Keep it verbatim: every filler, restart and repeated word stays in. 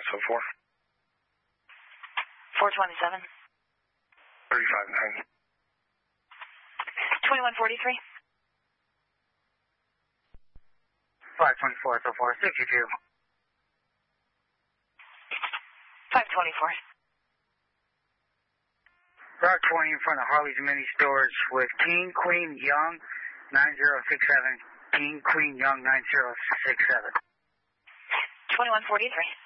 oh four. four twenty-seven. thirty-five nine. twenty-one forty-three. five twenty-four, so four, sixty-two. five twenty-four. Route twenty in front of Harley's Mini Storage with King Queen Young nine zero six seven. King Queen Young nine zero six seven. twenty-one forty-three.